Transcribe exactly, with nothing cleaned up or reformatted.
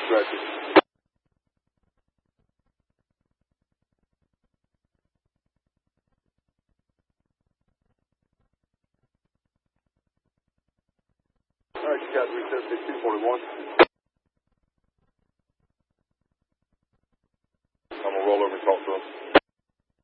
Roger. All right, you got three seven six two forty one.